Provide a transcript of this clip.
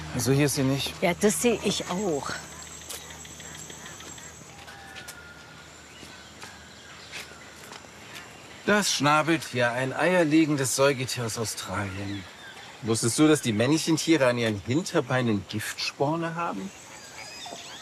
Also hier ist sie nicht. Ja, das sehe ich auch. Das Schnabeltier, ein eierlegendes Säugetier aus Australien. Wusstest du, dass die Männchentiere an ihren Hinterbeinen Giftsporne haben?